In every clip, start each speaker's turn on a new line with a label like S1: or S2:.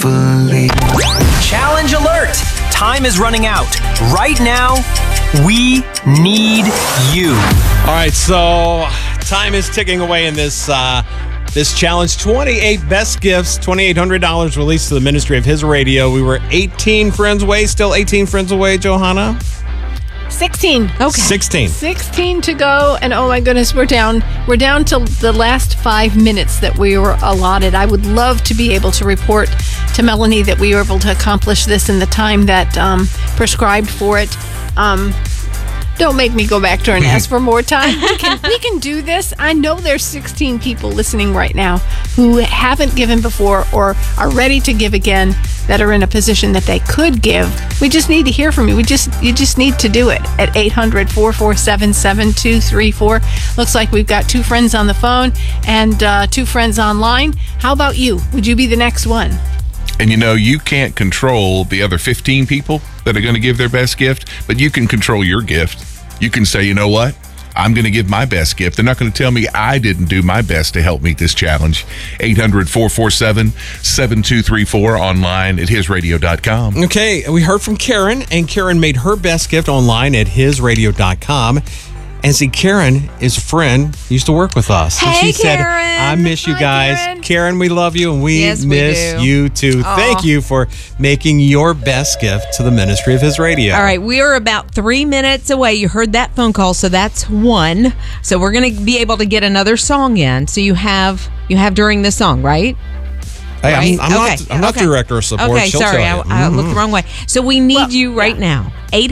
S1: carefully.
S2: Challenge alert! Time is running out. Right now, we need you.
S3: All right, so time is ticking away in this challenge. 28 best gifts, $2,800 released to the ministry of His Radio. We were 18 friends away, still 18 friends away, Johanna?
S4: 16.
S5: Okay.
S4: 16 to go, and oh my goodness, we're down to the last 5 minutes that we were allotted. I would love to be able to report to Melanie that we were able to accomplish this in the time that prescribed for it. Don't make me go back to her and ask for more time. We can do this. I know there's 16 people listening right now who haven't given before or are ready to give again, that are in a position that they could give. We just need to hear from you. You just need to do it at 800-447-7234. Looks like we've got 2 friends on the phone and 2 friends online. How about you? Would you be the next one?
S6: And you can't control the other 15 people that are going to give their best gift, but you can control your gift. You can say, you know what? I'm going to give my best gift. They're not going to tell me I didn't do my best to help meet this challenge. 800-447-7234, online at hisradio.com.
S3: Okay, we heard from Karen, and Karen made her best gift online at hisradio.com. And see, Karen is a friend, used to work with us.
S5: Hey,
S3: and she
S5: Karen.
S3: said, I miss you
S4: Hi,
S3: guys. Karen, we love you, and we
S5: Yes, we
S3: miss
S5: do.
S3: you too.
S5: Aw.
S3: Thank you for making your best gift to the ministry of His Radio.
S5: All right, we are about 3 minutes away. You heard that phone call, so that's 1. So we're going to be able to get another song in. So you have during the song, right?
S3: Hey, I'm
S5: Right?
S3: not
S5: Okay.
S3: director of support.
S5: Okay,
S3: She'll
S5: sorry,
S3: tell you.
S5: I looked the wrong way. So we need you right now.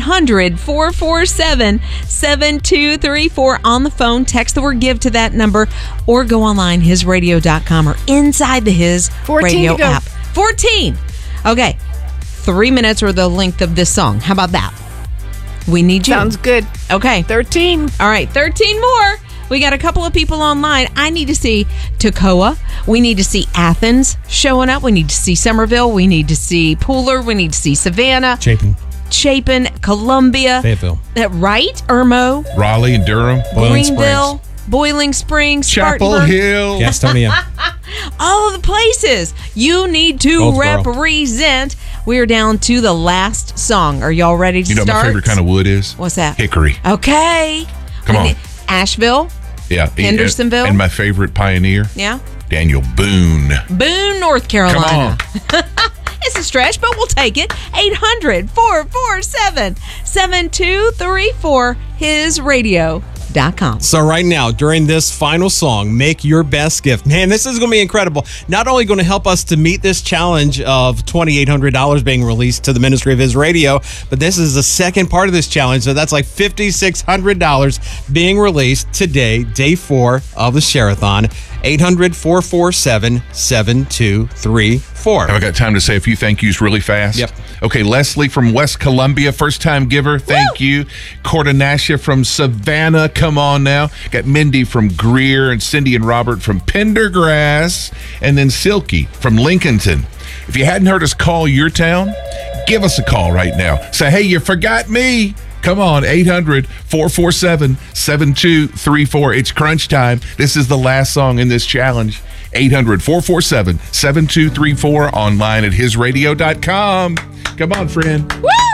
S5: 800-447-7234 on the phone. Text the word give to that number or go online, hisradio.com or inside the His
S4: 14
S5: Radio
S4: to go.
S5: app. 14. Okay. 3 minutes or the length of this song. How about that? We need you.
S4: Sounds good.
S5: Okay.
S4: 13.
S5: All right, 13 more. We got a couple of people online. I need to see Toccoa. We need to see Athens showing up. We need to see Somerville. We need to see Pooler. We need to see Savannah. Chapin, Columbia.
S3: Fayetteville.
S5: Right? Irmo.
S6: Raleigh and Durham.
S5: Greenville. Boiling Springs.
S6: Chapel
S5: Spartanburg.
S6: Hill.
S3: Gastonia.
S5: All of the places you need to
S3: Goldsboro.
S5: represent. We're down to the last song. Are y'all ready to
S6: You know what
S5: start?
S6: my favorite kind of wood is?
S5: What's that?
S6: Hickory.
S5: Okay.
S6: Come on.
S5: Asheville.
S6: Yeah.
S5: Hendersonville?
S6: And my favorite pioneer,
S5: Yeah.
S6: Daniel Boone.
S5: Boone, North Carolina.
S6: Come on.
S5: It's a stretch, but we'll take it. 800-447-7234, hisradio.com.
S3: So right now, during this final song, make your best gift. Man, this is going to be incredible. Not only going to help us to meet this challenge of $2,800 being released to the ministry of His Radio, but this is the second part of this challenge. So that's like $5,600 being released today, day 4 of the Share-a-thon. 800-447-7234.
S6: Have I got time to say a few thank yous really fast?
S3: Yep.
S6: Okay, Leslie from West Columbia, first-time giver. Thank you. Cordanasha from Savannah. Come on now. Got Mindy from Greer and Cindy and Robert from Pendergrass. And then Silky from Lincolnton. If you hadn't heard us call your town, give us a call right now. Say, hey, you forgot me. Come on, 800-447-7234. It's crunch time. This is the last song in this challenge. 800-447-7234, online at hisradio.com. Come on, friend.
S5: Woo!